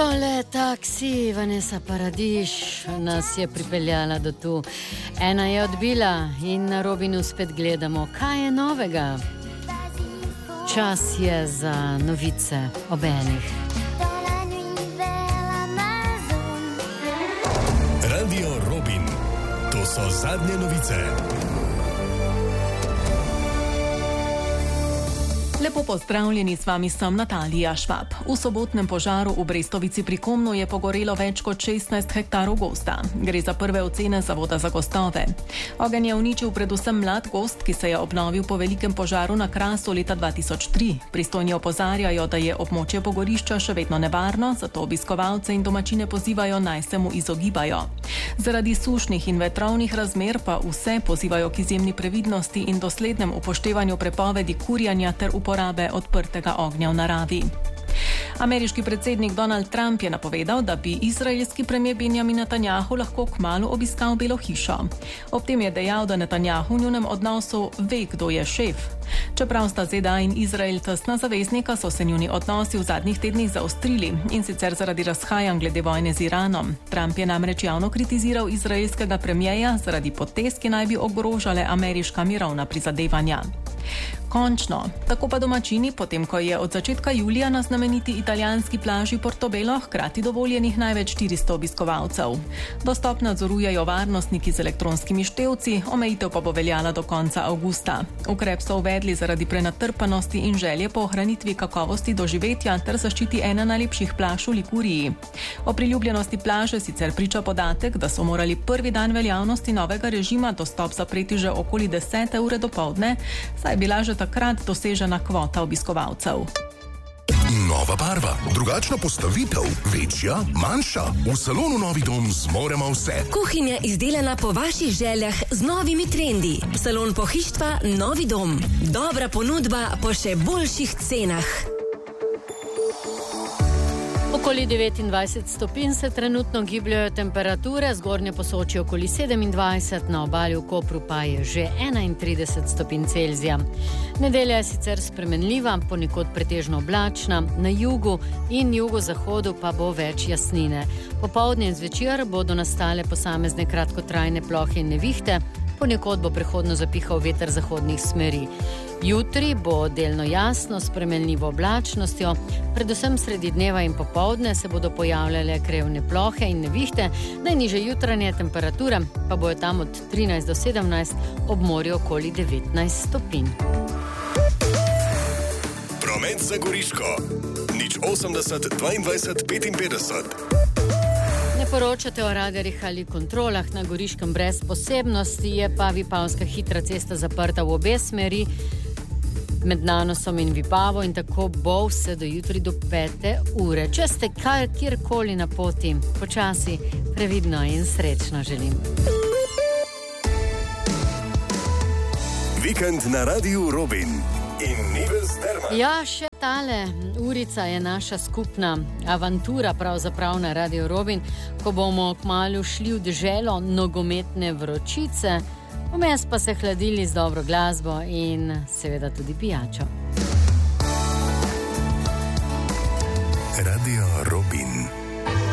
Tole taksi, Vanessa Paradiš, nas je pripeljala do tu. Ena je odbila in na Robinu spet gledamo, kaj je novega. Čas je za novice ob enih. Radio Robin, to so zadnje novice. Lepo pozdravljeni, s vami sem Natalija Švab. V sobotnem požaru v Brestovici pri Komnu je pogorelo več kot 16 hektarov gozda. Gre za prve ocene Zavoda za gozdove. Ogenj je uničil predvsem mlad gozd, ki se je obnovil po velikem požaru na Krasu leta 2003. Pristojni opozarjajo, da je območje pogorišča še vedno nevarno, zato obiskovalce in domačine pozivajo, naj se mu izogibajo. Zaradi sušnih in vetrovnih razmer pa vse pozivajo k izjemni previdnosti in doslednem upoštevanju prepovedi kurjanja ter uporabe odprtega ognja v naravi. Ameriški predsednik Donald Trump je napovedal, da bi izraelski premijer Benjamin Netanjahu lahko kmalu obiskal Belo hišo. Ob tem je dejal, da Netanjahu v njunem odnosu ve, kdo je šef. Čeprav sta ZDA in Izrael tesna zaveznika, so se njuni odnosi v zadnjih tednih zaostrili in sicer zaradi razhajanj glede vojne z Iranom. Trump je namreč javno kritiziral izraelskega premijeja zaradi potez, ki naj bi ogrožale ameriška mirovna prizadevanja. Končno, tako pa domačini, potem ko je od začetka julija na znameniti italijanski plaži Portobello hkrati dovoljenih največ 400 obiskovalcev. Dostop nadzorujejo varnostniki z elektronskimi števci, omejitev pa bo veljala do konca avgusta. Ukrep so uvedli zaradi prenatrpanosti in želje po ohranitvi kakovosti doživetja ter zaščiti ene najlepših plaž v Liguriji. O priljubljenosti plaže sicer priča podatek, da so morali prvi dan veljavnosti novega režima dostop zapreti že okoli 10. ure dopoldne, saj je bila že takrat dosežena kvota obiskovalcev. Nova barva, drugačna postavitev, večja, manjša. V salonu Novi dom zmoremo vse. Kuhinja izdelana po vaših željah z novimi trendi. Salon pohištva Novi dom. Dobra ponudba po še boljših cenah. Okoli 29 stopinj se trenutno gibljajo temperature, zgornje Posočje okoli 27, na obali v Kopru pa je že 31 stopinj Celzija. Nedelja je sicer spremenljiva, ponekod pretežno oblačna, na jugu in jugozahodu pa bo več jasnine. Popoldne in zvečer bodo nastale posamezne kratkotrajne plohe in nevihte, ponekod bo prehodno zapihal veter zahodnih smeri. Jutri bo delno jasno s spremenljivo oblačnostjo, predvsem sredi dneva in popoldne se bodo pojavljale krevne plohe in nevihte, najnižje jutranje temperature pa bojo tam od 13 do 17, ob morju okoli 19 stopinj. Promet za Goriško, 080 22 55. Ne poročate o radarjih ali kontrolah na Goriškem brez posebnosti, je pa Vipavska hitra cesta zaprta v obe smeri med Nanosom in Vipavo in tako bo vse do jutri do 5. ure. Če ste kjerkoli na poti, počasi, previdno in srečno želim. Vikend na Radiu Robin in Nives Derman. Ja, še tale urica je naša skupna avantura pravzaprav na Radio Robin, ko bomo kmalu šli v deželo nogometne vročice, vmes pa se hladili z dobro glasbo in seveda tudi pijačo. Radio Robin.